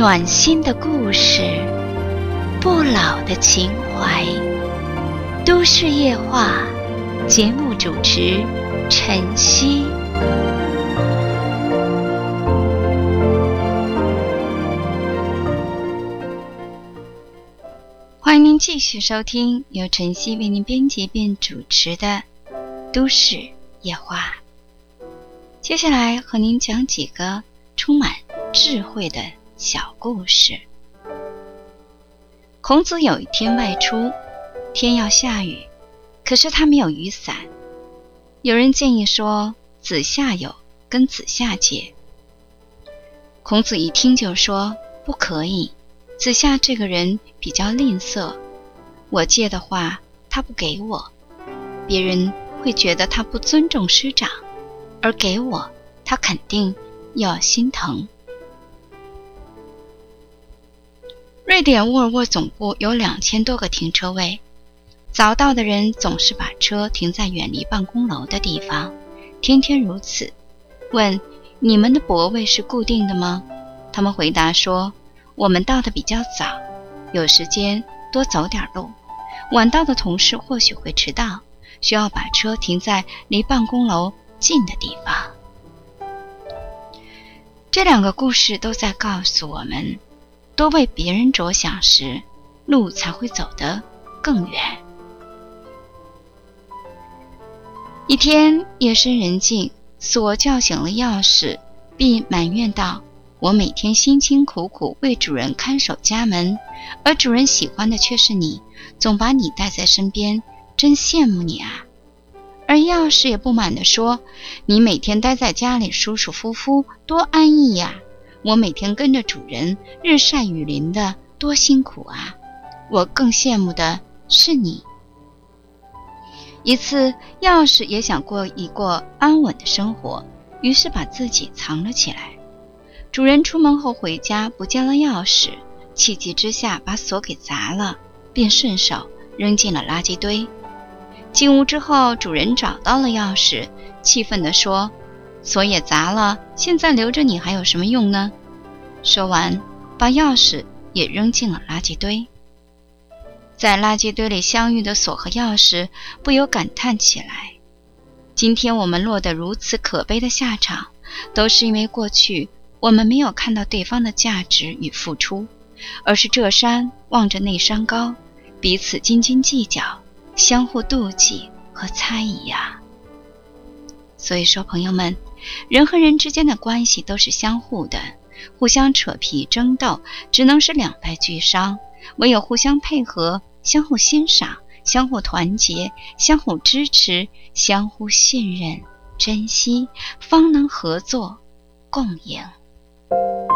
暖心的故事，不老的情怀。都市夜话节目主持晨曦。欢迎您继续收听由晨曦为您编辑并主持的都市夜话。接下来和您讲几个充满智慧的小故事。孔子有一天外出，天要下雨，可是他没有雨伞。有人建议说子夏有跟子夏借。孔子一听就说不可以，子夏这个人比较吝啬，我借的话他不给我，别人会觉得他不尊重师长，而给我他肯定要心疼。瑞典沃尔沃总部有2000多个停车位，早到的人总是把车停在远离办公楼的地方，天天如此。问你们的泊位是固定的吗？他们回答说我们到的比较早，有时间多走点路，晚到的同事或许会迟到，需要把车停在离办公楼近的地方。这两个故事都在告诉我们，多为别人着想时，路才会走得更远。一天夜深人静，锁叫醒了钥匙，并埋怨道，我每天辛辛苦苦为主人看守家门，而主人喜欢的却是你，总把你带在身边，真羡慕你啊。而钥匙也不满地说，你每天待在家里舒舒服服，多安逸呀，我每天跟着主人日晒雨淋的，多辛苦啊，我更羡慕的是你。一次，钥匙也想过一过安稳的生活，于是把自己藏了起来。主人出门后回家不见了钥匙，气急之下把锁给砸了，便顺手扔进了垃圾堆。进屋之后，主人找到了钥匙，气愤地说，锁也砸了，现在留着你还有什么用呢？说完，把钥匙也扔进了垃圾堆。在垃圾堆里相遇的锁和钥匙不由感叹起来，今天我们落得如此可悲的下场，都是因为过去我们没有看到对方的价值与付出，而是这山望着那山高，彼此斤斤计较，相互妒忌和猜疑啊。所以说朋友们，人和人之间的关系都是相互的，互相扯皮争斗只能是两败俱伤，唯有互相配合，相互欣赏，相互团结，相互支持，相互信任珍惜，方能合作共赢。